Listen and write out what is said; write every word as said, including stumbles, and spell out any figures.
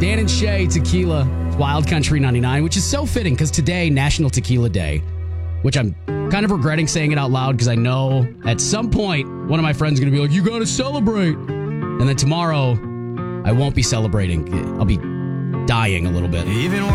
Dan and Shay Tequila, Wild Country ninety-nine, which is so fitting because today, National Tequila Day, which I'm kind of regretting saying it out loud because I know at some point one of my friends is going to be like, you got to celebrate. And then tomorrow, I won't be celebrating. I'll be dying a little bit. Even